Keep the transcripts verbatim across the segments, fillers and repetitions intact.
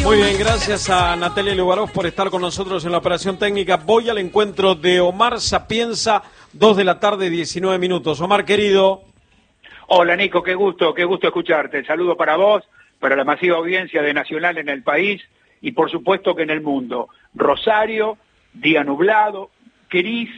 Muy bien, gracias a Natalia Lubarov por estar con nosotros en la operación técnica. Voy al encuentro de Omar Sapienza, dos de la tarde, diecinueve minutos. Omar, querido. Hola, Nico, qué gusto, qué gusto escucharte. Saludo para vos, para la masiva audiencia de Nacional en el país y por supuesto que en el mundo. Rosario, día nublado, gris.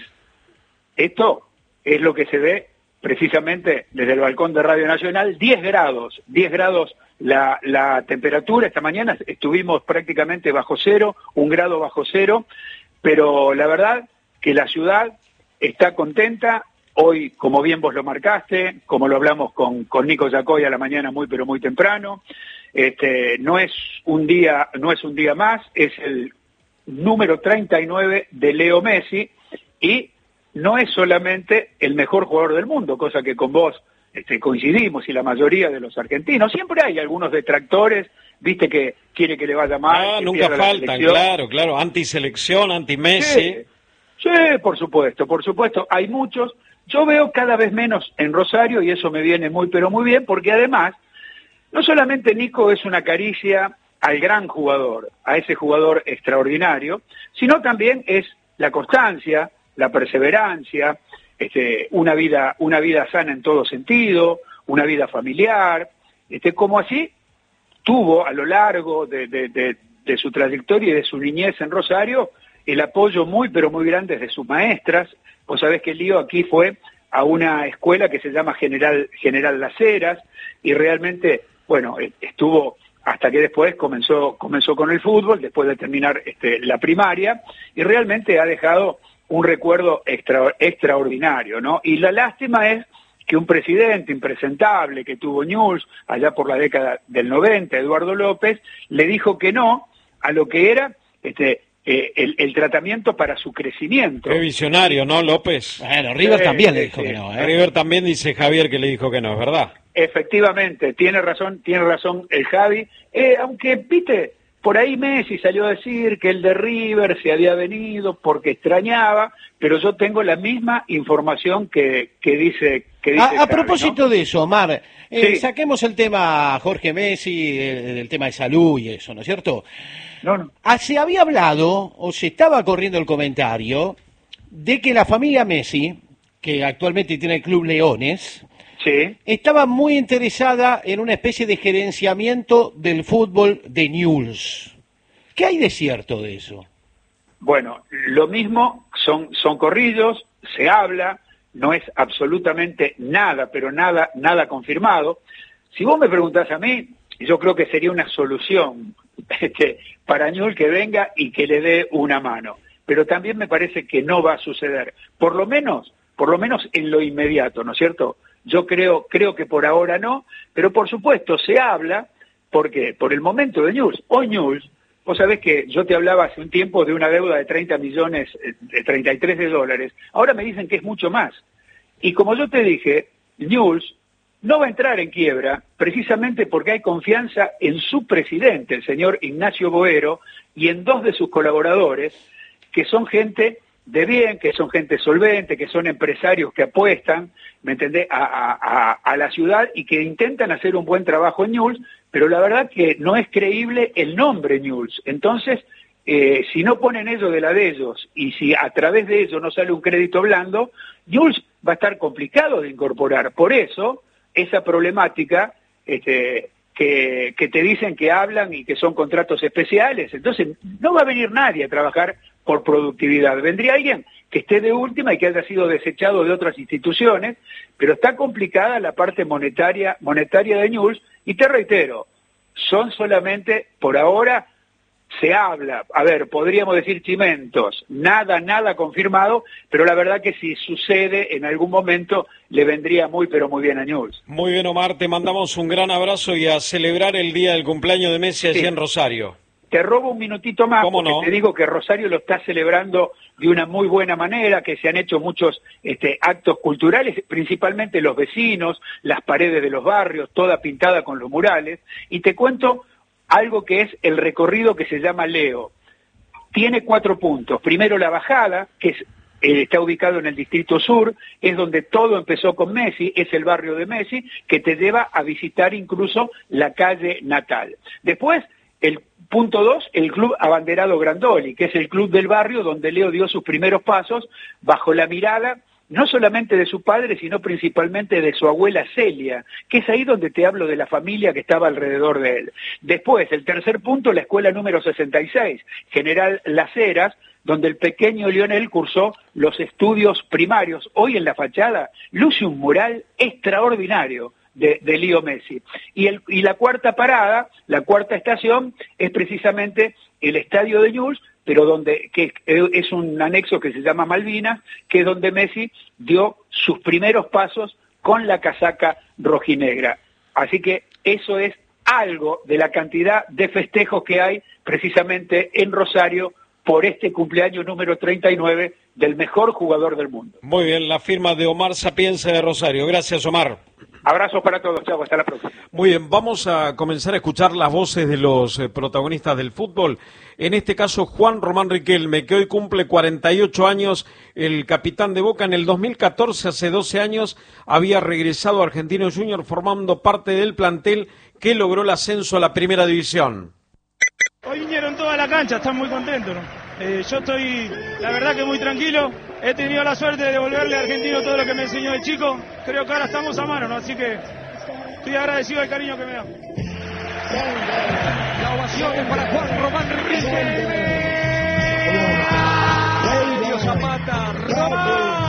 Esto es lo que se ve precisamente desde el balcón de Radio Nacional. diez grados, diez grados la, la temperatura. Esta mañana estuvimos prácticamente bajo cero, un grado bajo cero, pero la verdad que la ciudad está contenta. Hoy, como bien vos lo marcaste, como lo hablamos con, con Nico Yacoy a la mañana muy pero muy temprano, este, no es un día, no es un día más, es el número treinta y nueve de Leo Messi y no es solamente el mejor jugador del mundo, cosa que con vos este, coincidimos y la mayoría de los argentinos. Siempre hay algunos detractores, viste, que quiere que le vaya mal. Ah, que nunca faltan, selección. claro, claro, antiselección, anti-Messi. Sí, sí, por supuesto, por supuesto, hay muchos. Yo veo cada vez menos en Rosario y eso me viene muy pero muy bien porque además, no solamente Nico es una caricia al gran jugador, a ese jugador extraordinario, sino también es la constancia, la perseverancia, este, una vida, una vida sana en todo sentido, una vida familiar, este, como así tuvo a lo largo de, de, de, de su trayectoria y de su niñez en Rosario el apoyo muy pero muy grande de sus maestras. Vos sabés que Lío aquí fue a una escuela que se llama General, General Las Heras y realmente, bueno, estuvo hasta que después comenzó, comenzó con el fútbol, después de terminar este, la primaria, y realmente ha dejado un recuerdo extra, extraordinario, ¿no? Y la lástima es que un presidente impresentable que tuvo Newell's allá por la década del noventa, Eduardo López, le dijo que no a lo que era este eh, el, el tratamiento para su crecimiento. Qué visionario, ¿no, López? Bueno, River Sí, también sí, le dijo sí. que no, ¿eh? River también dice Javier que le dijo que no, es verdad. Efectivamente, tiene razón, tiene razón el Javi, eh, aunque, viste, por ahí Messi salió a decir que el de River se había venido porque extrañaba, pero yo tengo la misma información que, que dice que dice A, a Javi, propósito ¿no? de eso, Omar, eh, Sí. saquemos el tema Jorge Messi, el, el tema de salud y eso, ¿no es cierto? No, no. Ah, se había hablado, o se estaba corriendo el comentario, de que la familia Messi, que actualmente tiene el Club Leones, Sí. estaba muy interesada en una especie de gerenciamiento del fútbol de Newell's. ¿Qué hay de cierto de eso? Bueno, lo mismo, son, son corridos, se habla, no es absolutamente nada, pero nada, nada confirmado. Si vos me preguntás a mí, yo creo que sería una solución este, para Newell's que venga y que le dé una mano. Pero también me parece que no va a suceder, por lo menos, por lo menos en lo inmediato, ¿no es cierto? Yo creo, creo que por ahora no, pero por supuesto se habla, porque por el momento de Newell's, hoy Newell's, vos sabés que yo te hablaba hace un tiempo de una deuda de treinta millones, de treinta y tres de dólares, ahora me dicen que es mucho más. Y como yo te dije, Newell's no va a entrar en quiebra precisamente porque hay confianza en su presidente, el señor Ignacio Boero, y en dos de sus colaboradores, que son gente de bien, que son gente solvente, que son empresarios que apuestan, ¿me entendés?, a, a, a la ciudad y que intentan hacer un buen trabajo en Newell's, pero la verdad que no es creíble el nombre Newell's. Entonces, eh, si no ponen ellos de la de ellos y si a través de ellos no sale un crédito blando, Newell's va a estar complicado de incorporar. Por eso, esa problemática este, que, que te dicen que hablan y que son contratos especiales, entonces no va a venir nadie a trabajar por productividad. Vendría alguien que esté de última y que haya sido desechado de otras instituciones, pero está complicada la parte monetaria, monetaria de Newell's, y te reitero, son solamente, por ahora, se habla, a ver, podríamos decir chimentos, nada, nada confirmado, pero la verdad que si sucede en algún momento, le vendría muy, pero muy bien a Newell's. Muy bien, Omar, te mandamos un gran abrazo y a celebrar el día del cumpleaños de Messi allí Sí. en Rosario. Te robo un minutito más, ¿Cómo porque no? te digo que Rosario lo está celebrando de una muy buena manera, que se han hecho muchos este, actos culturales, principalmente los vecinos, las paredes de los barrios, toda pintada con los murales, y te cuento algo que es el recorrido que se llama Leo. Tiene cuatro puntos. Primero la bajada, que es, eh, está ubicado en el Distrito Sur, es donde todo empezó con Messi, es el barrio de Messi, que te lleva a visitar incluso la calle natal. Después, el Punto dos, el club abanderado Grandoli, que es el club del barrio donde Leo dio sus primeros pasos bajo la mirada no solamente de su padre, sino principalmente de su abuela Celia, que es ahí donde te hablo de la familia que estaba alrededor de él. Después, el tercer punto, la escuela número sesenta y seis, General Las Heras, donde el pequeño Lionel cursó los estudios primarios. Hoy en la fachada luce un mural extraordinario de, de Leo Messi. Y, el, y la cuarta parada, la cuarta estación, es precisamente el estadio de Newell's, pero donde que es un anexo que se llama Malvinas, que es donde Messi dio sus primeros pasos con la casaca rojinegra. Así que eso es algo de la cantidad de festejos que hay precisamente en Rosario por este cumpleaños número treinta y nueve del mejor jugador del mundo. Muy bien, la firma de Omar Sapienza de Rosario. Gracias, Omar. Abrazos para todos, chao, hasta la próxima. Muy bien, vamos a comenzar a escuchar las voces de los eh, protagonistas del fútbol. En este caso, Juan Román Riquelme, que hoy cumple cuarenta y ocho años, el capitán de Boca. En el dos mil catorce, hace doce años, había regresado a Argentinos Juniors formando parte del plantel que logró el ascenso a la primera división. Hoy vinieron toda la cancha, están muy contentos, ¿no? Eh, yo estoy, la verdad que muy tranquilo. He tenido la suerte de devolverle a Argentino todo lo que me enseñó de chico. Creo que ahora estamos a mano, ¿no? Así que estoy agradecido del cariño que me da. La ovación es para Juan Román Riquelme. Elio Zapata, Román.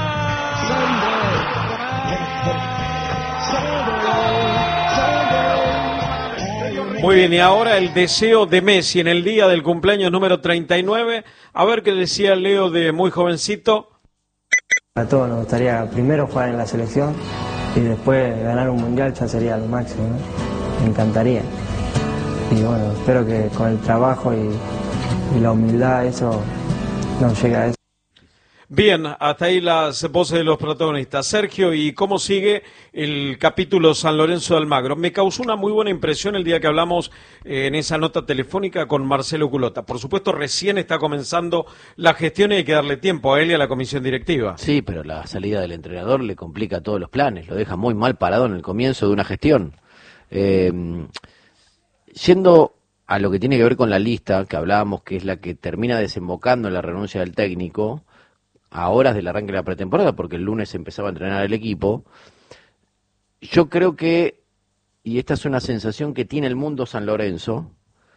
Muy bien, y ahora el deseo de Messi en el día del cumpleaños número treinta y nueve. A ver qué decía Leo de muy jovencito. A todos nos gustaría primero jugar en la selección y después ganar un mundial, ya sería lo máximo, ¿no? Me encantaría. Y bueno, espero que con el trabajo y, y la humildad eso nos llegue a eso. Bien, hasta ahí las voces de los protagonistas. Sergio, ¿y cómo sigue el capítulo San Lorenzo de Almagro? Me causó una muy buena impresión el día que hablamos eh, en esa nota telefónica con Marcelo Culota. Por supuesto, recién está comenzando la gestión y hay que darle tiempo a él y a la comisión directiva. Sí, pero la salida del entrenador le complica todos los planes, lo deja muy mal parado en el comienzo de una gestión. Eh, yendo a lo que tiene que ver con la lista, que hablábamos que es la que termina desembocando en la renuncia del técnico, a horas del arranque de la pretemporada, porque el lunes empezaba a entrenar el equipo, yo creo que, y esta es una sensación que tiene el mundo San Lorenzo,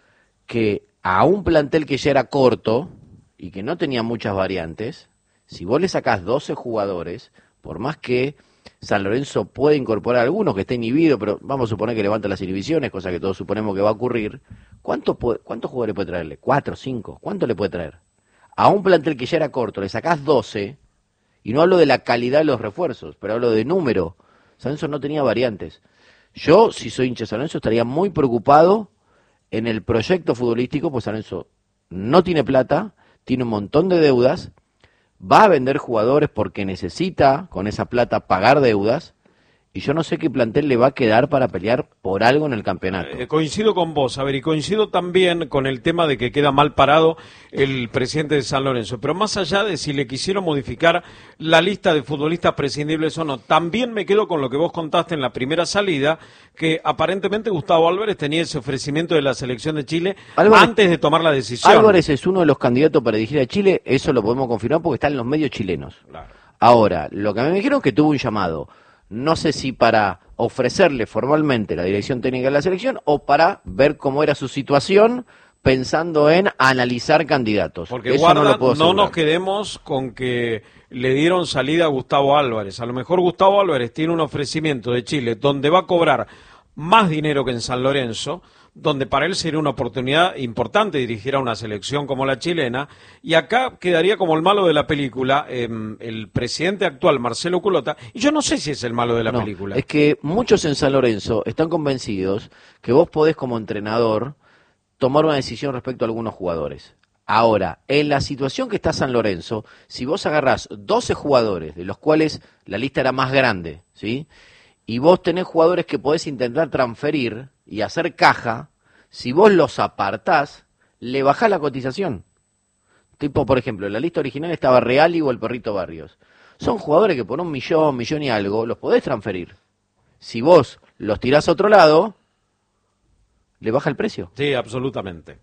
que a un plantel que ya era corto y que no tenía muchas variantes, si vos le sacás doce jugadores, por más que San Lorenzo puede incorporar a algunos que esté inhibido, pero vamos a suponer que levanta las inhibiciones, cosa que todos suponemos que va a ocurrir, ¿cuántos, cuántos jugadores puede traerle? ¿Cuatro, cinco? ¿Cuánto le puede traer? A un plantel que ya era corto, le sacás doce, y no hablo de la calidad de los refuerzos, pero hablo de número. San Lorenzo no tenía variantes. Yo, si soy hincha de San Lorenzo, estaría muy preocupado en el proyecto futbolístico, pues San Lorenzo no tiene plata, tiene un montón de deudas, va a vender jugadores porque necesita, con esa plata, pagar deudas, y yo no sé qué plantel le va a quedar para pelear por algo en el campeonato. Eh, coincido con vos, a ver, y coincido también con el tema de que queda mal parado el presidente de San Lorenzo, pero más allá de si le quisieron modificar la lista de futbolistas prescindibles o no, también me quedo con lo que vos contaste en la primera salida, que aparentemente Gustavo Álvarez tenía ese ofrecimiento de la selección de Chile Álvarez, antes de tomar la decisión. Álvarez es uno de los candidatos para dirigir a Chile, eso lo podemos confirmar porque está en los medios chilenos. Claro. Ahora, lo que me dijeron es que tuvo un llamado. No sé si para ofrecerle formalmente la dirección técnica de la selección o para ver cómo era su situación pensando en analizar candidatos. Porque Eso guarda, no, lo puedo no nos quedemos con que le dieron salida a Gustavo Álvarez. A lo mejor Gustavo Álvarez tiene un ofrecimiento de Chile donde va a cobrar más dinero que en San Lorenzo, donde para él sería una oportunidad importante dirigir a una selección como la chilena, y acá quedaría como el malo de la película, eh, el presidente actual, Marcelo Culota, y yo no sé si es el malo de la no, película. Es que muchos en San Lorenzo están convencidos que vos podés como entrenador tomar una decisión respecto a algunos jugadores. Ahora, en la situación que está San Lorenzo, si vos agarrás doce jugadores, de los cuales la lista era más grande, ¿sí?, y vos tenés jugadores que podés intentar transferir y hacer caja, si vos los apartás, le bajás la cotización. Tipo, por ejemplo, en la lista original estaba Reali o el Perrito Barrios. Son jugadores que por un millón, millón y algo, los podés transferir. Si vos los tirás a otro lado, le baja el precio. Sí, absolutamente.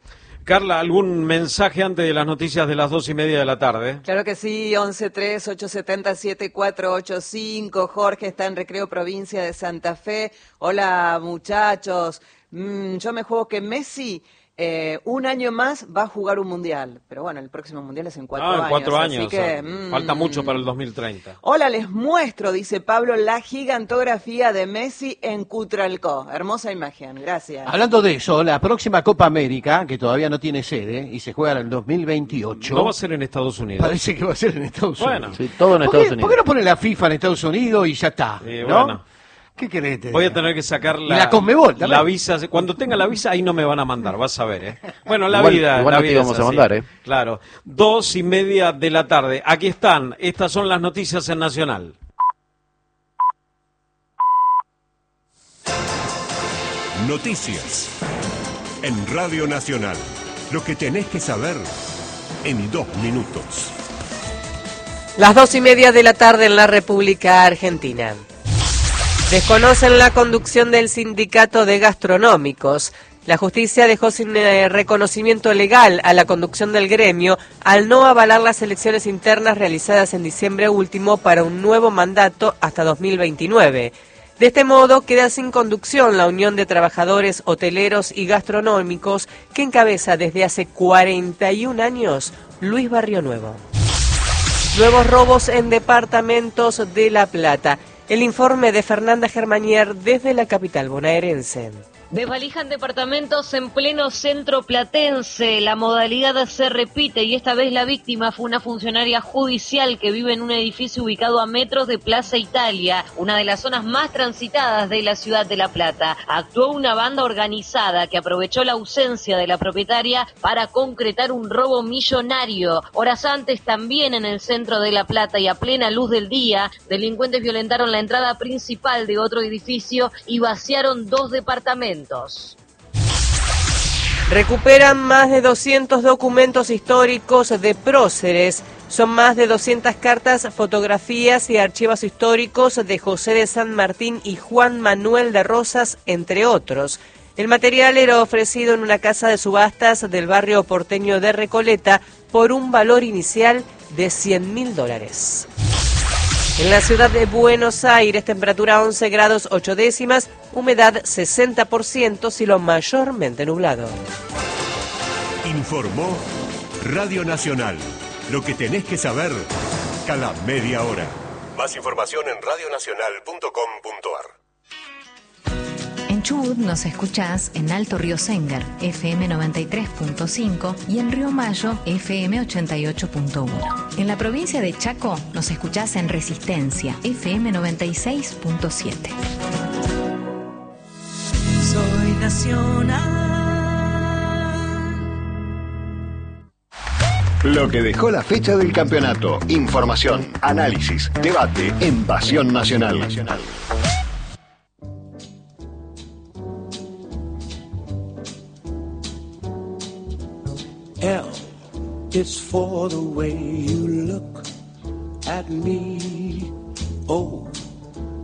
Carla, ¿algún mensaje antes de las noticias de las dos y media de la tarde? Claro que sí, once tres ocho siete cero siete cuatro ocho cinco. Jorge está en Recreo, provincia de Santa Fe. Hola, muchachos. Mm, yo me juego que Messi eh, un año más va a jugar un mundial. Pero bueno, el próximo mundial es en cuatro ah, en años. cuatro años. Así que, o sea, mm, falta mucho para el dos mil treinta. Hola, les muestro, dice Pablo, la gigantografía de Messi en Cutralcó. Hermosa imagen, gracias. Hablando de eso, la próxima Copa América, que todavía no tiene sede y se juega en el dos mil veintiocho. No va a ser en Estados Unidos. Parece que va a ser en Estados bueno. Unidos. Sí, todo en ¿Por Estados qué, Unidos. ¿Por qué no pone la FIFA en Estados Unidos y ya está? Eh, ¿no? bueno. ¿Qué querés? te Voy a diga? tener que sacar la, Y la Conmebol también. la visa. Cuando tenga la visa, ahí no me van a mandar, vas a ver, ¿eh? Bueno, la Igual- vida. igual la no te vida íbamos es a así. mandar, ¿eh? Claro. Dos y media de la tarde. Aquí están. Estas son las noticias en Nacional. Noticias en Radio Nacional. Lo que tenés que saber en dos minutos. Las dos y media de la tarde en la República Argentina. Desconocen la conducción del sindicato de gastronómicos. La justicia dejó sin eh, reconocimiento legal a la conducción del gremio al no avalar las elecciones internas realizadas en diciembre último para un nuevo mandato hasta dos mil veintinueve. De este modo, queda sin conducción la Unión de Trabajadores Hoteleros y Gastronómicos que encabeza desde hace cuarenta y un años Luis Barrio Nuevo. Nuevos robos en departamentos de La Plata. El informe de Fernanda Germanier desde la capital bonaerense. Desvalijan departamentos en pleno centro platense. La modalidad se repite y esta vez la víctima fue una funcionaria judicial que vive en un edificio ubicado a metros de Plaza Italia, una de las zonas más transitadas de la ciudad de La Plata. Actuó una banda organizada que aprovechó la ausencia de la propietaria para concretar un robo millonario. Horas antes, también en el centro de La Plata y a plena luz del día, delincuentes violentaron la entrada principal de otro edificio y vaciaron dos departamentos. Recuperan más de doscientos documentos históricos de próceres. Son más de doscientas cartas, fotografías y archivos históricos de José de San Martín y Juan Manuel de Rosas, entre otros. El material era ofrecido en una casa de subastas del barrio porteño de Recoleta por un valor inicial de cien mil dólares. En la ciudad de Buenos Aires, temperatura once grados ocho décimas, humedad sesenta por ciento, cielo mayormente nublado. Informó Radio Nacional. Lo que tenés que saber cada media hora. Más información en radio nacional punto com punto a r. En Chubut nos escuchás en Alto Río Sengar, F M noventa y tres punto cinco y en Río Mayo, F M ochenta y ocho punto uno. En la provincia de Chaco nos escuchás en Resistencia, F M noventa y seis punto siete. Soy nacional. Lo que dejó la fecha del campeonato. Información, análisis, debate en Pasión Nacional. L is for the way you look at me. O